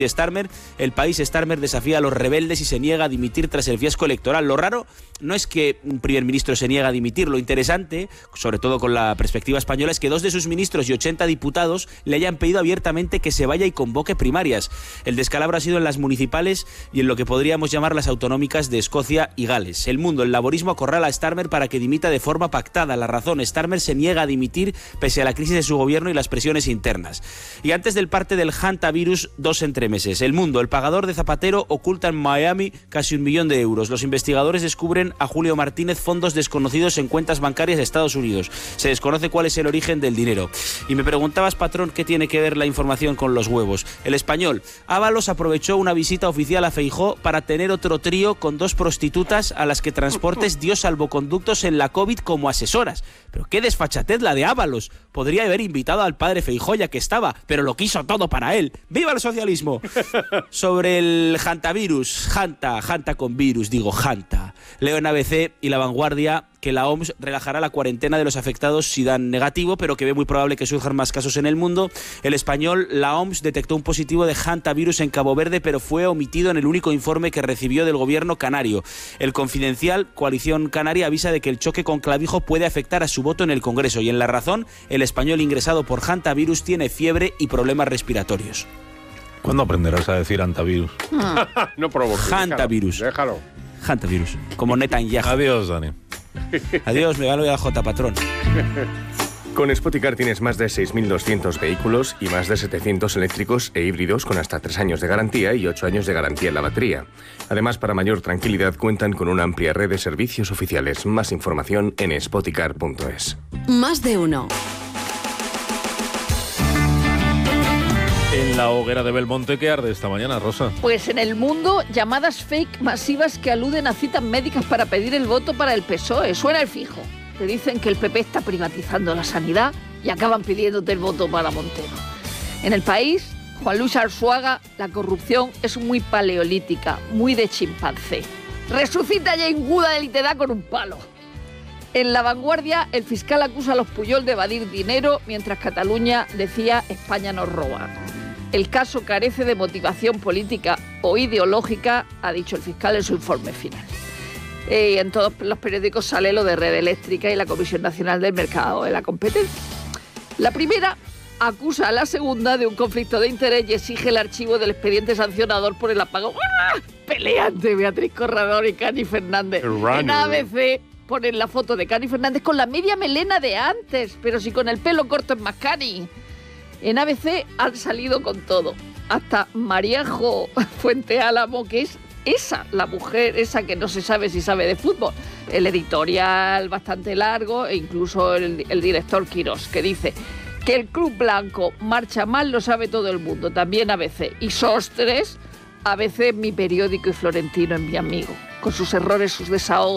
Starmer. El país Starmer desafía a los rebeldes y se niega a dimitir tras el fiasco electoral. Lo raro no es que un primer ministro se niega a dimitir. Lo interesante, sobre todo con la perspectiva española, es que 2 de sus ministros y 80 diputados le hayan pedido abiertamente que se vaya y convoque primarias. El descalabro ha sido en las municipales y en lo que podríamos llamar las autonómicas de Escocia y Gales. El Mundo: el laborismo acorrala a Starmer para que dimita de forma pactada. La Razón: Starmer se niega a dimitir pese a la crisis de su gobierno y las presiones internas. Y antes del parte del hantavirus, 2 entremeses. El Mundo: el pagador de Zapatero oculta en Miami casi 1 millón de euros. Los investigadores descubren a Julio Martínez fondos desconocidos en cuentas bancarias de Estados Unidos. Se desconoce cuál es el origen del dinero. Y me preguntabas, patrón, ¿qué tiene que ver la información con los huevos? El Español: Ábalos aprovechó una visita oficial a Feijóo para tener otro trío con 2 prostitutas a las que Transportes dio salvoconductos en la COVID como asesoras. Pero qué desfachatez la de Ábalos. Podría haber invitado al padre Feijóo ya que estaba, pero lo quiso todo para él. ¡Viva el socialismo! Sobre el hantavirus, Hanta con virus, digo Hanta. Leo en ABC y La Vanguardia que la OMS relajará la cuarentena de los afectados si dan negativo, pero que ve muy probable que surjan más casos en el mundo. El Español: la OMS detectó un positivo de hantavirus en Cabo Verde, pero fue omitido en el único informe que recibió del gobierno canario. El Confidencial: Coalición Canaria avisa de que el choque con clavijo puede afectar a su voto en el Congreso. Y en La Razón: el español ingresado por hantavirus tiene fiebre y problemas respiratorios. ¿Cuándo aprenderás a decir hantavirus? No provoques. Hantavirus. Déjalo. Hantavirus. Como Netanyahu. Adiós, Dani. Adiós, me gano ya J, patrón. Con Spoticar tienes más de 6.200 vehículos y más de 700 eléctricos e híbridos con hasta 3 años de garantía y 8 años de garantía en la batería. Además, para mayor tranquilidad, cuentan con una amplia red de servicios oficiales. Más información en spoticar.es. Más de uno. En la hoguera de Belmonte, ¿qué arde esta mañana, Rosa? Pues en El Mundo, llamadas fake masivas que aluden a citas médicas para pedir el voto para el PSOE. Suena el fijo. Te dicen que el PP está privatizando la sanidad y acaban pidiéndote el voto para Montero. En El País, Juan Luis Arzuaga: la corrupción es muy paleolítica, muy de chimpancé. Resucita Jane Goodall y te da con un palo. En La Vanguardia, el fiscal acusa a los Pujol de evadir dinero, mientras Cataluña decía España nos roba. El caso carece de motivación política o ideológica, ha dicho el fiscal en su informe final. En todos los periódicos sale lo de Red Eléctrica y la Comisión Nacional del Mercado de la Competencia. La primera acusa a la segunda de un conflicto de interés y exige el archivo del expediente sancionador por el apagón. ¡Ah! Peleante Beatriz Corredor y Cani Fernández. En ABC ponen la foto de Cani Fernández con la media melena de antes, pero si con el pelo corto es más Cani. En ABC han salido con todo. Hasta Mariajo Fuente Álamo, que es esa, la mujer esa que no se sabe si sabe de fútbol. El editorial bastante largo e incluso el director Quirós, que dice que el Club Blanco marcha mal, lo sabe todo el mundo, también ABC. Y Sostres: ABC es mi periódico y Florentino es mi amigo. Con sus errores, sus desahogos.